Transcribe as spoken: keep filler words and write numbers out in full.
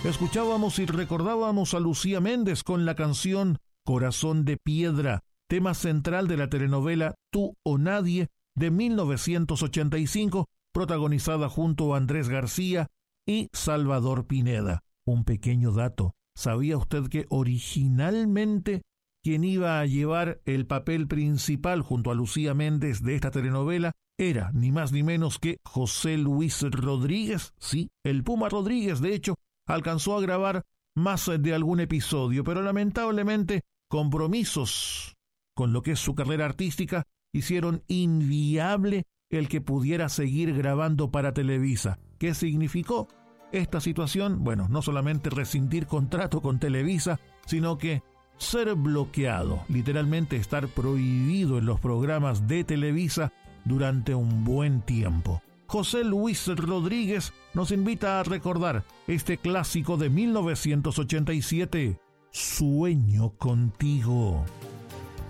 Escuchábamos y recordábamos a Lucía Méndez con la canción Corazón de Piedra, tema central de la telenovela Tú o Nadie de mil novecientos ochenta y cinco, protagonizada junto a Andrés García y Salvador Pineda. Un pequeño dato: ¿sabía usted que originalmente quien iba a llevar el papel principal junto a Lucía Méndez de esta telenovela era ni más ni menos que José Luis Rodríguez? Sí, el Puma Rodríguez. De hecho, alcanzó a grabar más de algún episodio, pero lamentablemente compromisos con lo que es su carrera artística hicieron inviable el que pudiera seguir grabando para Televisa. ¿Qué significó esta situación? Bueno, no solamente rescindir contrato con Televisa, sino que ser bloqueado, literalmente estar prohibido en los programas de Televisa durante un buen tiempo. José Luis Rodríguez nos invita a recordar este clásico de mil novecientos ochenta y siete, Sueño contigo.